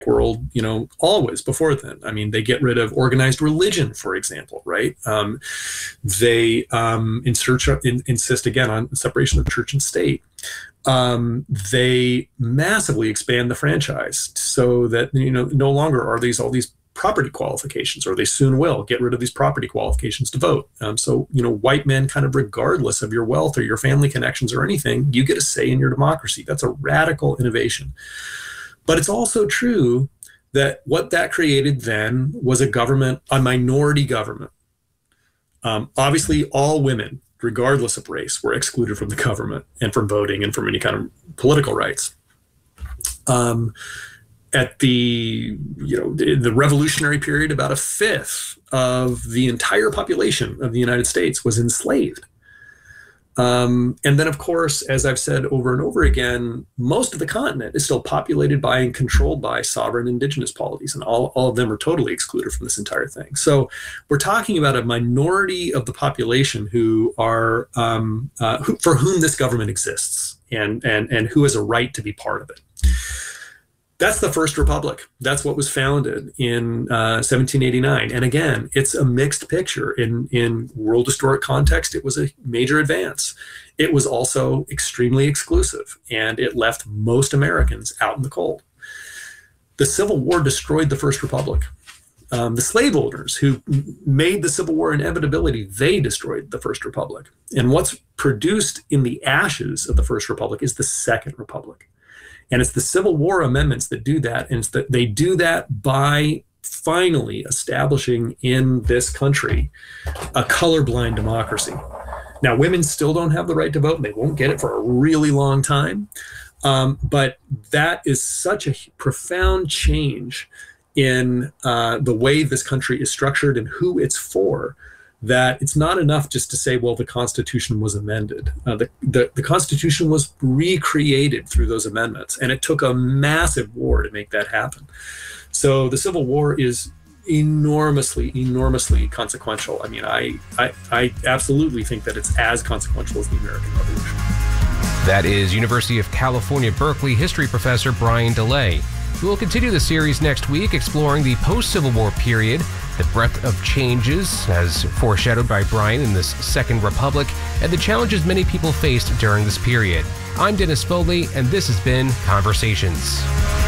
world, always before then. I mean, they get rid of organized religion, for example, right? They insist again on separation of church and state. They massively expand the franchise so that, no longer are all these property qualifications, or they soon will get rid of these property qualifications to vote. So, white men, kind of regardless of your wealth or your family connections or anything, you get a say in your democracy. That's a radical innovation. But it's also true that what that created then was a minority government. Obviously, all women, regardless of race, were excluded from the government and from voting and from any kind of political rights. At the revolutionary period, about a fifth of the entire population of the United States was enslaved. And then, of course, as I've said over and over again, most of the continent is still populated by and controlled by sovereign indigenous polities, and all of them are totally excluded from this entire thing. So we're talking about a minority of the population who are for whom this government exists, and who has a right to be part of it. That's the First Republic. That's what was founded in 1789. And again, it's a mixed picture. In world historic context, it was a major advance. It was also extremely exclusive, and it left most Americans out in the cold. The Civil War destroyed the First Republic. The slaveholders who made the Civil War an inevitability, they destroyed the First Republic. And what's produced in the ashes of the First Republic is the Second Republic. And it's the Civil War amendments that do that. And it's that they do that by finally establishing in this country a colorblind democracy. Now, women still don't have the right to vote, and they won't get it for a really long time. But that is such a profound change in the way this country is structured and who it's for, that it's not enough just to say, well, the Constitution was amended. The Constitution was recreated through those amendments, and it took a massive war to make that happen. So the Civil War is enormously, enormously consequential. I mean, I absolutely think that it's as consequential as the American Revolution. That is University of California, Berkeley history professor Brian DeLay. We will continue the series next week, exploring the post-Civil War period, the breadth of changes, as foreshadowed by Brian in this Second Republic, and the challenges many people faced during this period. I'm Dennis Foley, and this has been Conversations.